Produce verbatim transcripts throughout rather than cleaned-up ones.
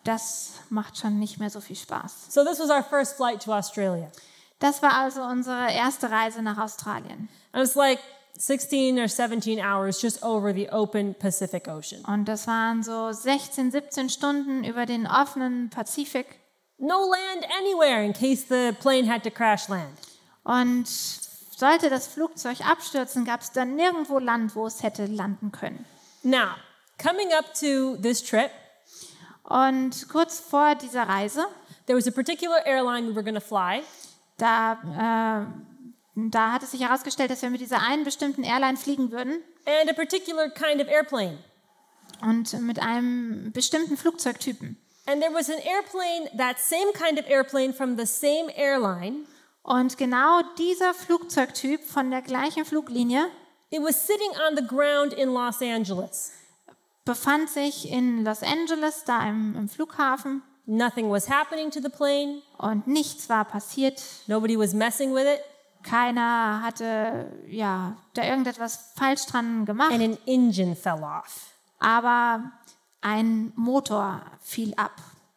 das macht schon nicht mehr so viel Spaß. So this was our first flight to Australia. Das war also unsere erste Reise nach Australien. And it's like sixteen or seventeen hours just over the open Pacific Ocean. Und das waren so sechzehn, siebzehn Stunden über den offenen Pazifik. No land anywhere in case the plane had to crash land. Und sollte das Flugzeug abstürzen, gab es dann nirgendwo Land, wo es hätte landen können. Now, coming up to this trip, Und kurz vor dieser Reise, there was a particular airline we were going to fly. da, äh, da hat es sich herausgestellt, dass wir mit dieser einen bestimmten Airline fliegen würden And a particular kind of airplane. und mit einem bestimmten Flugzeugtypen. And there was an airplane, that same kind of airplane from the same airline. Und genau dieser Flugzeugtyp von der gleichen Fluglinie It was sitting on the ground in Los Angeles. befand sich in Los Angeles, da im, im Flughafen, Nothing was happening to the plane. und nichts war passiert. Nobody was messing with it. Keiner hatte ja da irgendetwas falsch dran gemacht, And an engine fell off aber ein Motor fiel ab.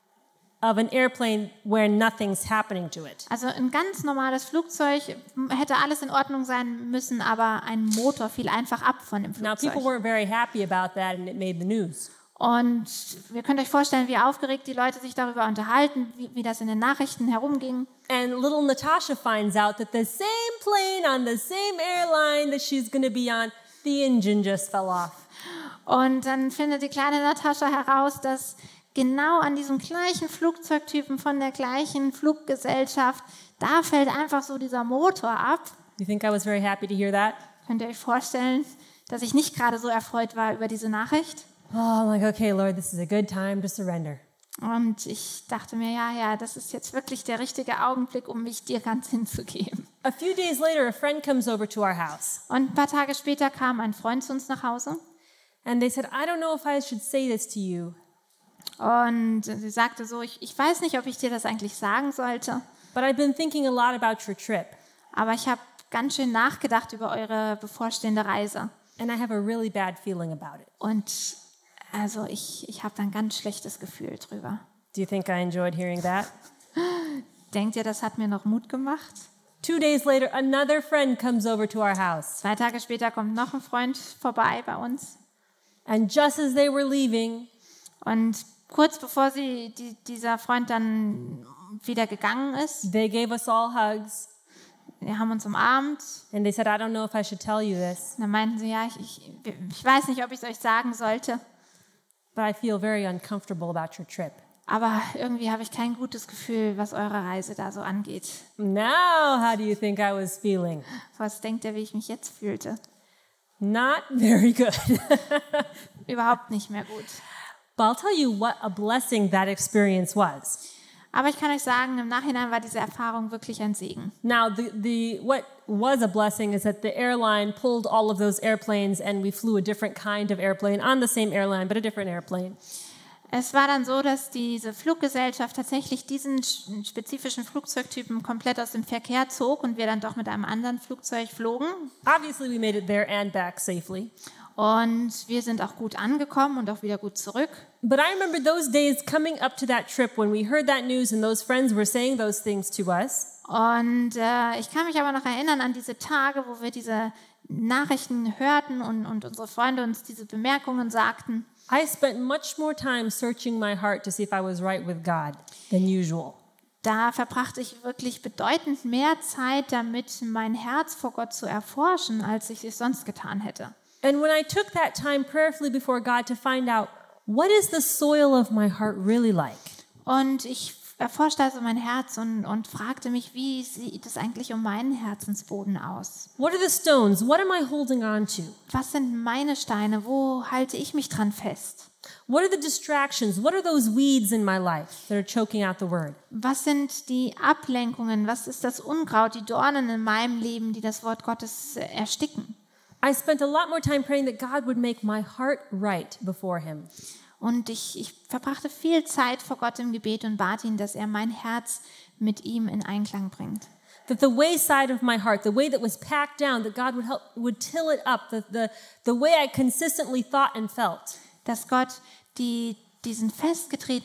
of an airplane where nothing's happening to it. Also ein ganz normales Flugzeug, hätte alles in Ordnung sein müssen, aber ein Motor fiel einfach ab von dem Now, people Flugzeug. weren't very happy about that, and it made the news. Und ihr könnt euch vorstellen, wie aufgeregt die Leute sich darüber unterhalten, wie, wie das in den Nachrichten herumging. And little Natasha finds out that the same plane on the same airline that she's going to be on, the engine just fell off. Und dann findet die kleine Natascha heraus, dass genau an diesem gleichen Flugzeugtypen von der gleichen Fluggesellschaft, da fällt einfach so dieser Motor ab. You think I was very happy to hear that? Könnt ihr euch vorstellen, dass ich nicht gerade so erfreut war über diese Nachricht? Oh, I'm like, okay, Lord, this is a good time to surrender. Und ich dachte mir, ja, ja, das ist jetzt wirklich der richtige Augenblick, um mich dir ganz hinzugeben. A few days later, a friend comes over to our house, Und ein paar Tage später kam ein Freund zu uns nach Hause and they said, I don't know if I should say this to you, und sie sagte so, ich, ich weiß nicht, ob ich dir das eigentlich sagen sollte, but I've been thinking a lot about your trip, aber ich habe ganz schön nachgedacht über eure bevorstehende Reise. and I have a really bad feeling about it. Und also ich, ich habe da ein ganz schlechtes Gefühl drüber. Do you think I enjoyed hearing that? Denkt ihr, das hat mir noch Mut gemacht? Two days later, another friend comes over to our house, Zwei Tage später kommt noch ein Freund vorbei bei uns. and just as they were leaving, Und kurz bevor sie, die, dieser Freund dann wieder gegangen ist, they gave us all hugs, wir haben uns umarmt. and they said, I don't know if I should tell you this, Dann meinten sie, ja, ich, ich, ich weiß nicht, ob ich es euch sagen sollte, but I feel very uncomfortable about your trip. aber irgendwie habe ich kein gutes Gefühl, was eure Reise da so angeht. Now, how do you think I was feeling? Was denkt ihr, wie ich mich jetzt fühlte? Not very good. Überhaupt nicht mehr gut. But I'll tell you what a blessing that experience was. Aber ich kann euch sagen, im Nachhinein war diese Erfahrung wirklich ein Segen. Now, the, the what was a blessing is that the airline pulled all of those airplanes and we flew a different kind of airplane on the same airline, but a different airplane. Es war dann so, dass diese Fluggesellschaft tatsächlich diesen spezifischen Flugzeugtypen komplett aus dem Verkehr zog und wir dann doch mit einem anderen Flugzeug flogen. Obviously, we made it there and back safely. Und wir sind auch gut angekommen und auch wieder gut zurück. But I remember those days coming up to that trip when we heard that news and those friends were saying those things to us. Und äh, ich kann mich aber noch erinnern an diese Tage, wo wir diese Nachrichten hörten und, und unsere Freunde uns diese Bemerkungen sagten. I spent much more time searching my heart to see if I was right with God than usual. Da verbrachte ich wirklich bedeutend mehr Zeit damit, mein Herz vor Gott zu erforschen, als ich es sonst getan hätte. And when I took that time prayerfully before God to find out, what is the soil of my heart really like? Und ich erforschte also mein Herz und, und fragte mich, wie sieht es eigentlich um meinen Herzensboden aus? What are the stones? What am I holding on to? Was sind meine Steine? Wo halte ich mich dran fest? What are the distractions? What are those weeds in my life that are choking out the word? Was sind die Ablenkungen? Was ist das Unkraut, die Dornen in meinem Leben, die das Wort Gottes ersticken? I spent a lot more time praying that God would make my heart right before him. Und ich, ich verbrachte viel Zeit vor Gott im Gebet und bat ihn, dass er mein Herz mit ihm in Einklang bringt. That the wayside of my heart, the way that was packed down, that God would help, would till it up, the, the, the way I consistently thought and felt. Dass Gott die, diesen festgetretenen